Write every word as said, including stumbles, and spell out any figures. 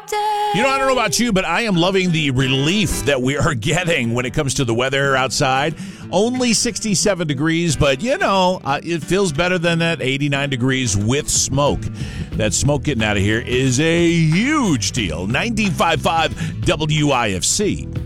You know, I don't know about you, but I am loving the relief that we are getting when it comes to the weather outside. Only sixty-seven degrees, but, you know, uh, it feels better than that eighty-nine degrees with smoke. That smoke getting out of here is a huge deal. ninety-five point five W I F C.